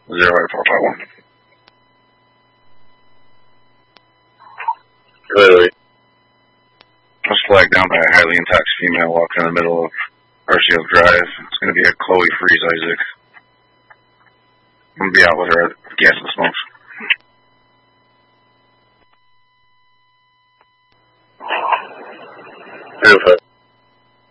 08451. Clearly. I was flagged down by a highly intoxicated female walking in the middle of Arceo Drive. It's going to be a Chloe Freeze Isaac. I'm going to be out with her at Gas and Smokes. Beautiful.